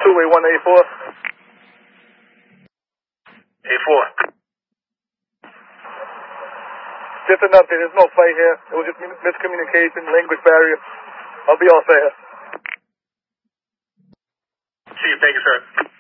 two-way 184. 84. Just an update. There's no fight here. It was just miscommunication, language barrier. I'll be all set here. See you. Thank you, sir.